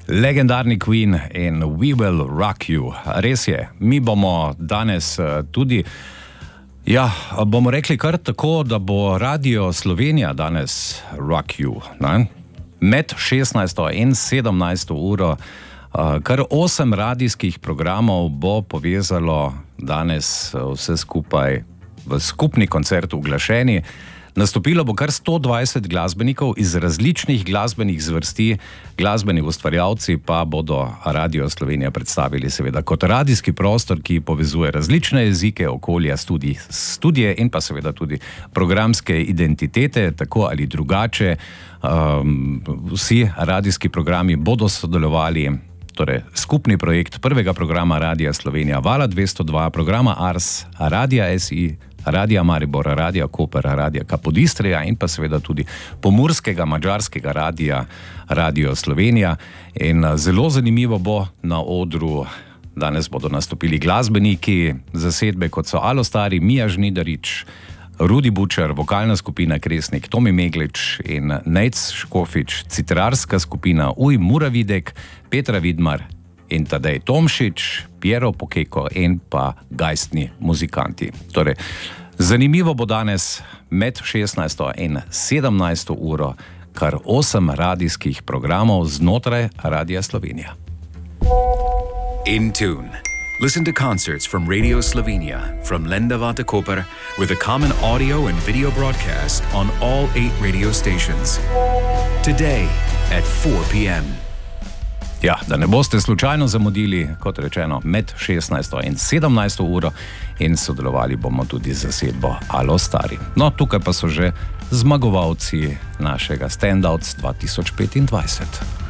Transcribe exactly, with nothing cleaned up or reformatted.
Legendarni Queen in We Will Rock You. Res je, mi bomo danes tudi, ja, bomo rekli kar tako, da bo Radio Slovenija danes Rock You. Ne? Med šestnajsto in sedemnajsto uro kar osem radijskih programov bo povezalo danes vse skupaj v skupni koncert Uglašeni. Nastopilo bo kar sto dvajset glasbenikov iz različnih glasbenih zvrsti, glasbeni ustvarjalci pa bodo Radio Slovenija predstavili seveda kot radijski prostor, ki povezuje različne jezike, okolja, studi, studije in pa seveda tudi programske identitete, tako ali drugače. Um, vsi radijski programi bodo sodelovali, torej skupni projekt prvega programa Radia Slovenija, Vala dvesto dva, programa Ars, Radia S I, Radia Maribor, Radia Koper, Radia Kapodistrija in pa seveda tudi pomurskega, madžarskega radia Radio Slovenija. In zelo zanimivo bo na odru, danes bodo nastopili glasbeniki zasedbe, kot so Alostari, Mija Žnidarič, Rudi Bučar, vokalna skupina Kresnik, Tomi Meglič in Nejc Škofič, citrarska skupina Uj Muravidek, Petra Vidmar in Tadej Tomšič, Piero Pokeko in pa gajstni muzikanti. Torej, zanimivo bo danes med šestnajsto in sedemnajsto uro kar osem radijskih programov znotraj Radia Slovenija. In tune. Listen to concerts from Radio Slovenia, from Lendava to Koper, with a common audio and video broadcast on all eight radio stations. Today at four p m Ja, da ne boste slučajno zamudili, kot rečeno, med šestnajsto in sedemnajsto uro in sodelovali bomo tudi z zasedbo Alostari. No, tukaj pa so že zmagovalci našega Standouts dva tisoč petindvajset.